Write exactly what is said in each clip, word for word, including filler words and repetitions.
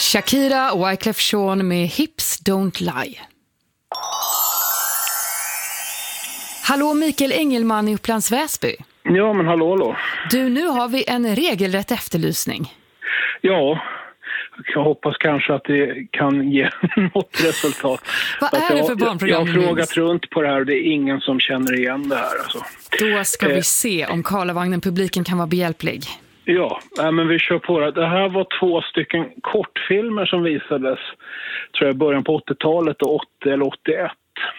Shakira och Wyclef Jean med Hips Don't Lie. Hallå Mikael Engelman i Upplands Väsby. Ja, men hallå, hallå. Du, nu har vi en regelrätt efterlysning. Ja, jag hoppas kanske att det kan ge något resultat. Vad är det för barnprogram? Jag har frågat runt på det här och det är ingen som känner igen det här. Alltså. Då ska eh. vi se om Karlavagnen-publiken kan vara behjälplig. Ja, men vi kör på det. Det här var två stycken kortfilmer som visades, tror jag, i början på åttiotalet och åttio eller åttioett.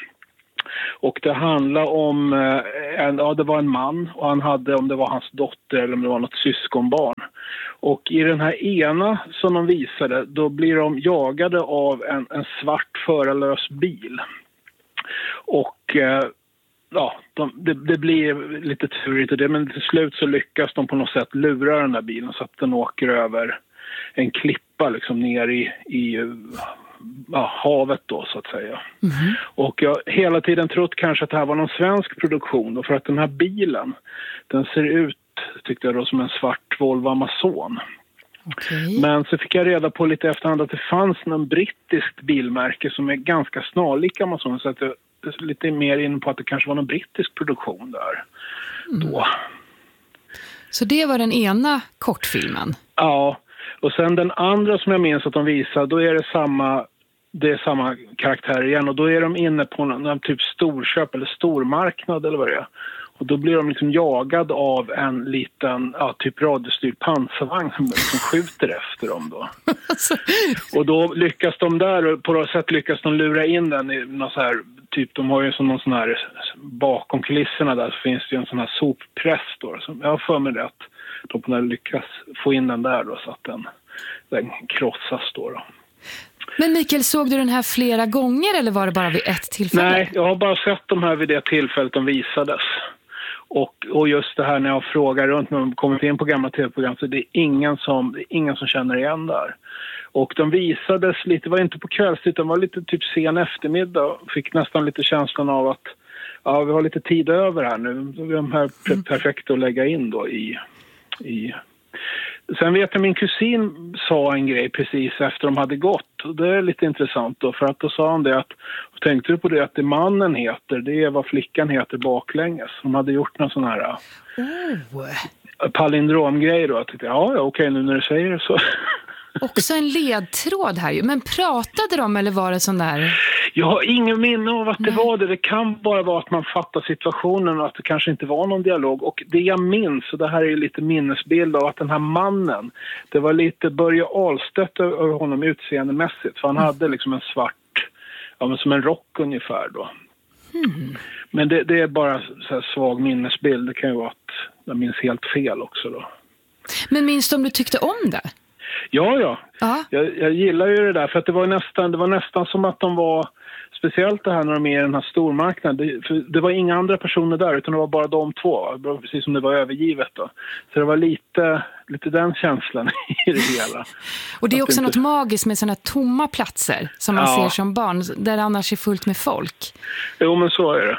Och det handlar om, en, ja det var en man och han hade, om det var hans dotter eller om det var något syskonbarn. Och i den här ena som de visade, då blir de jagade av en, en svart förarlös bil. Och ja, de, det, det blir lite turigt och det, men till slut så lyckas de på något sätt lura den där bilen så att den åker över en klippa liksom ner i, i ja, havet då så att säga. Mm-hmm. Och jag har hela tiden trott kanske att det här var någon svensk produktion då, för att den här bilen, den ser ut, tyckte jag då, som en svart Volvo Amazon. Okay. Men så fick jag reda på lite efterhand att det fanns någon brittiskt bilmärke som är ganska snarlik Amazon, så att jag är lite mer in på att det kanske var någon brittisk produktion där då. Mm. Så det var den ena kortfilmen? Ja, och sen den andra som jag minns att de visar, då är det samma, det är samma karaktär igen och då är de inne på någon, någon typ storköp eller stormarknad eller vad det är. Och då blir de liksom jagad av en liten, ja, typ radiostyrd pansarvagn som liksom skjuter efter dem då. Och då lyckas de där, och på något sätt lyckas de lura in den i någon så här, typ de har ju som någon sån här, bakom kulisserna där så finns det ju en sån här soppress då. Så jag har för mig det att de på lyckas få in den där då så att den, den krossas då då. Men Mikael, såg du den här flera gånger eller var det bara vid ett tillfälle? Nej, jag har bara sett de här vid det tillfället de visades. Och, och just det här när jag frågar runt när de kommit in på gamla tv-program så det är ingen som, det är ingen som känner igen där. Och de visades lite, var inte på kvällstid, de var lite typ sen eftermiddag. Fick nästan lite känslan av att ja, vi har lite tid över här nu. Vi är de här mm. perfekta att lägga in då i... i. Sen vet jag min kusin sa en grej precis efter de hade gått. Och det är lite intressant då, för att då sa han det att, tänkte du på det att det mannen heter, det är vad flickan heter baklänges. De hade gjort någon sån här oh. palindromgrej då. Jag tyckte, ja, ja okej nu när du säger det så. Också en ledtråd här ju. Men pratade de eller var det sån där? Jag har ingen minne av att det Nej. var det. Det kan bara vara att man fattar situationen och att det kanske inte var någon dialog. Och det jag minns, och det här är ju lite minnesbild av att den här mannen, det var lite Börje Ahlstedt över honom utseendemässigt. För han mm. hade liksom en svart, ja men som en rock ungefär då. Mm. Men det, det är bara så här svag minnesbild. Det kan ju vara att jag minns helt fel också då. Men minns du om du tyckte om det? Ja, ja. Jag, jag gillar ju det där för att det var nästan, det var nästan som att de var, speciellt det här när de är i den här stormarknaden, det, för det var inga andra personer där utan det var bara de två, precis som det var övergivet då. Så det var lite, lite den känslan i det hela. Och det är också inte... något magiskt med sådana tomma platser som man ja. ser som barn, där det annars är fullt med folk. Jo, men så är det.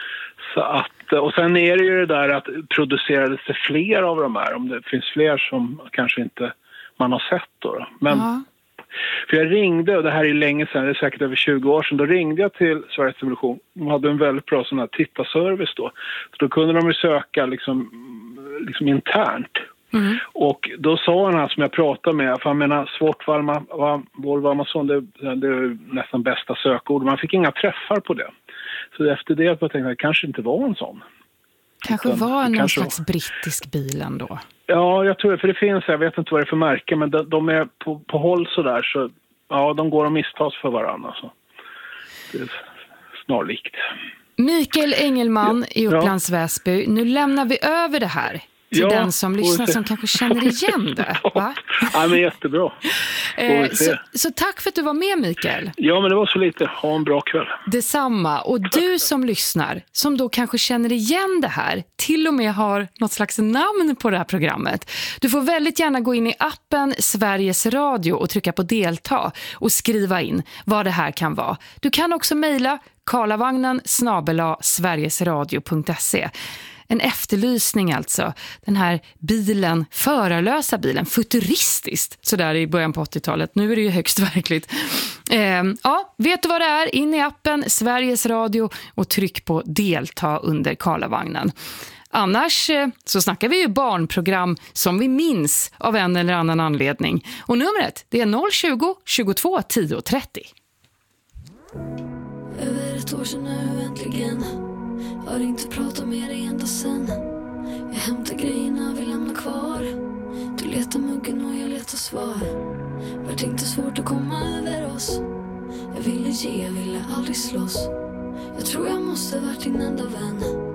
Så att, och sen är det ju det där att producerades det fler av de här, om det finns fler som kanske inte man har sett då. då. Men, ja. För jag ringde, och det här är länge sedan, det är säkert över tjugo år sedan, då ringde jag till Sveriges Television. De hade en väldigt bra sån här tittarservice då. Så då kunde de ju söka liksom, liksom internt. Mm. Och då sa han här som jag pratade med, för jag menar svårt Volvo Amazon, det, det är nästan bästa sökord. Man fick inga träffar på det. Så efter det jag tänkte jag att det kanske inte var en sån. Kanske Utan, var någon kanske slags brittisk bil ändå. Ja, jag tror det, för det finns, jag vet inte vad det är för märke, men de, de är på, på håll så där, så ja, de går och misstas för varandra. Så. Det är snarlikt. Mikael Engelman ja. i Upplands Väsby, nu lämnar vi över det här till ja, den som lyssnar som kanske känner igen det. Va? Ja, men jättebra. Eh, så, så tack för att du var med, Mikael. Ja, men det var så lite. Ha en bra kväll. Detsamma. Och du som lyssnar, som då kanske känner igen det här, till och med har något slags namn på det här programmet. Du får väldigt gärna gå in i appen Sveriges Radio och trycka på delta och skriva in vad det här kan vara. Du kan också mejla karlavagnen snabel-a sverigesradio punkt se. En efterlysning alltså. Den här bilen, förarlösa bilen, futuristiskt sådär i början på åttiotalet. Nu är det ju högst verkligt. Eh, ja, vet du vad det är? In i appen Sveriges Radio och tryck på delta under Karlavagnen. Annars så snackar vi ju barnprogram som vi minns av en eller annan anledning. Och numret, det är noll tjugo, tjugotvå, tio, trettio. Över ett år sedan nu äntligen. Har inte pratat med dig ända sen. Jag hämtar grejerna, vill lämna kvar. Du letar muggen och jag letar svar. Vart inte svårt att komma över oss. Jag ville ge, jag ville aldrig slåss. Jag tror jag måste varit din enda vän.